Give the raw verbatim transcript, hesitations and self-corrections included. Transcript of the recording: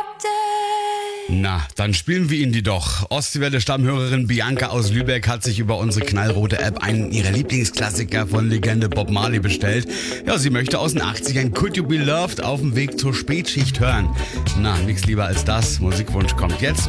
Na, dann spielen wir ihn die doch. Ostwelle-Stammhörerin Bianca aus Lübeck hat sich über unsere knallrote App einen ihrer Lieblingsklassiker von Legende Bob Marley bestellt. Ja, sie möchte aus den achtzigern Could You Be Loved auf dem Weg zur Spätschicht hören. Na, nix lieber als das. Musikwunsch kommt jetzt.